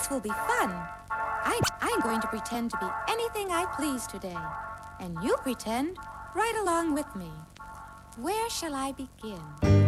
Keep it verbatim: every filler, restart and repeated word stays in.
This will be fun. I, I'm going to pretend to be anything I please today. And you pretend right along with me. Where shall I begin?